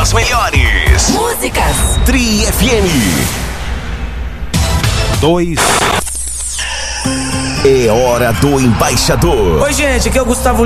as melhores músicas. Tri FM 2. É hora do embaixador. Oi, gente, aqui é o Gustavo